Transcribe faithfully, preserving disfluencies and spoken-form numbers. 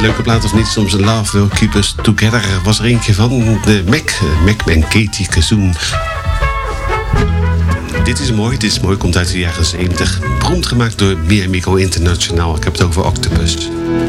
leuke plaat of niet? Soms Love Will Keep Us Together was er eentje van de Mac, Mac en Katie Kazoon. Dit is mooi, dit is mooi, komt uit de jaren zeventig. Beroemd gemaakt door Miamico International. Ik heb het over Octopus.